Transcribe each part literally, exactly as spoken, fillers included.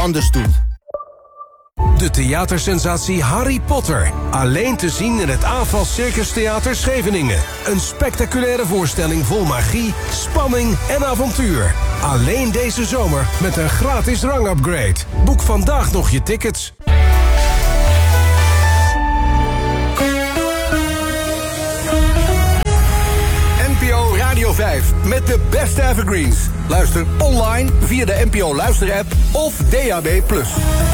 anders doet. De theatersensatie Harry Potter. Alleen te zien in het A F A S Circus Theater Scheveningen. Een spectaculaire voorstelling vol magie, spanning en avontuur. Alleen deze zomer met een gratis rangupgrade. Boek vandaag nog je tickets. N P O Radio vijf met de beste evergreens. Luister online via de N P O Luister-app of D A B plus.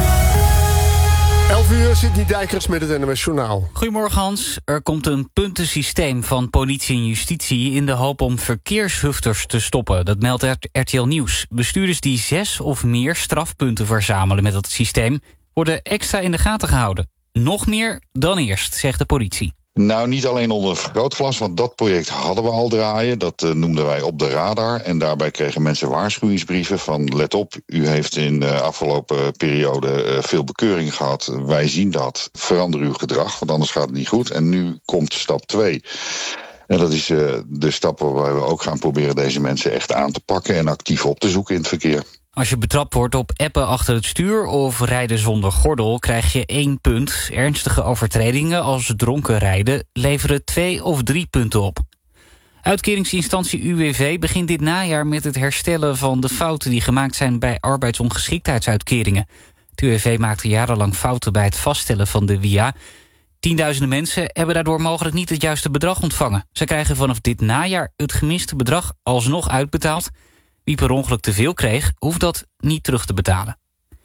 elf uur, Sidney Dijkers met het N M S Journaal. Goedemorgen Hans. Er komt een puntensysteem van politie en justitie in de hoop om verkeershufters te stoppen. Dat meldt R T L Nieuws. Bestuurders die zes of meer strafpunten verzamelen met dat systeem worden extra in de gaten gehouden. Nog meer dan eerst, zegt de politie. Nou, niet alleen onder een vergrootglas, want dat project hadden we al draaien. Dat uh, noemden wij op de radar. En daarbij kregen mensen waarschuwingsbrieven van... let op, u heeft in de afgelopen periode uh, veel bekeuringen gehad. Wij zien dat. Verander uw gedrag, want anders gaat het niet goed. En nu komt stap twee. En dat is uh, de stap waarbij we ook gaan proberen deze mensen echt aan te pakken... en actief op te zoeken in het verkeer. Als je betrapt wordt op appen achter het stuur of rijden zonder gordel... krijg je één punt. Ernstige overtredingen als dronken rijden leveren twee of drie punten op. Uitkeringsinstantie U W V begint dit najaar met het herstellen van de fouten... die gemaakt zijn bij arbeidsongeschiktheidsuitkeringen. Het U W V maakte jarenlang fouten bij het vaststellen van de W I A. Tienduizenden mensen hebben daardoor mogelijk niet het juiste bedrag ontvangen. Ze krijgen vanaf dit najaar het gemiste bedrag alsnog uitbetaald... Wie per ongeluk te veel kreeg, hoeft dat niet terug te betalen.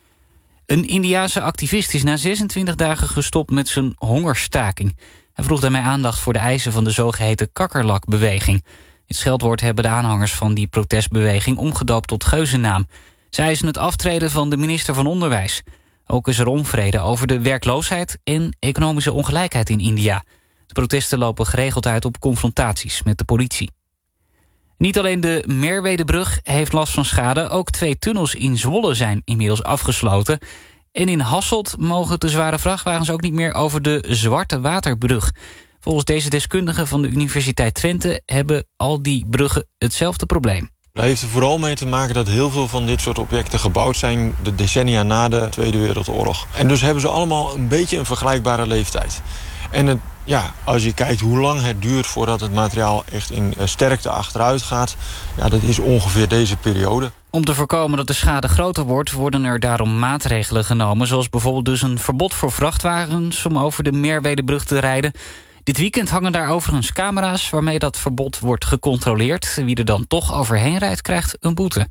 Een Indiase activist is na zesentwintig dagen gestopt met zijn hongerstaking. Hij vroeg daarmee aandacht voor de eisen van de zogeheten kakkerlakbeweging. Het scheldwoord hebben de aanhangers van die protestbeweging omgedoopt tot geuzennaam. Zij eisen het aftreden van de minister van Onderwijs. Ook is er onvrede over de werkloosheid en economische ongelijkheid in India. De protesten lopen geregeld uit op confrontaties met de politie. Niet alleen de Merwedebrug heeft last van schade... ook twee tunnels in Zwolle zijn inmiddels afgesloten. En in Hasselt mogen de zware vrachtwagens ook niet meer... over de Zwarte Waterbrug. Volgens deze deskundigen van de Universiteit Twente... hebben al die bruggen hetzelfde probleem. Dat heeft er vooral mee te maken dat heel veel van dit soort objecten gebouwd zijn... de decennia na de Tweede Wereldoorlog. En dus hebben ze allemaal een beetje een vergelijkbare leeftijd. En het, ja, als je kijkt hoe lang het duurt voordat het materiaal echt in sterkte achteruit gaat... ja, dat is ongeveer deze periode. Om te voorkomen dat de schade groter wordt... worden er daarom maatregelen genomen... zoals bijvoorbeeld dus een verbod voor vrachtwagens... om over de Merwedebrug te rijden. Dit weekend hangen daar overigens camera's... waarmee dat verbod wordt gecontroleerd. Wie er dan toch overheen rijdt, krijgt een boete.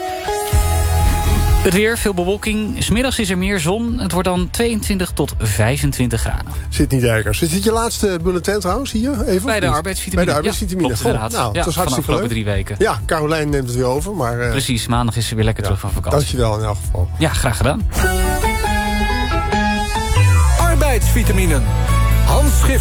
Het weer, veel bewolking. 'S Middags is er meer zon. Het wordt dan tweeëntwintig tot vijfentwintig graden. Sidney Dijkers. Is dit je laatste bulletin trouwens hier? Even, Bij de arbeidsvitamine. Bij de arbeidsvitamine. Ja, Vol. Nou, ja, het was hartstikke leuk. drie weken. Ja, Carolijn neemt het weer over. Maar, uh, Precies, maandag is ze weer lekker ja, terug van vakantie. Dankjewel in elk geval. Ja, graag gedaan. Arbeidsvitaminen. Hans Schip.